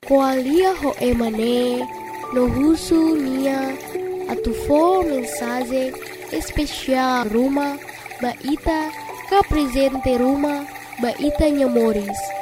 koalia ho emane no husu nia atufo mensagem especial Ruma ba ita ka presente Ruma ba ita nyamoris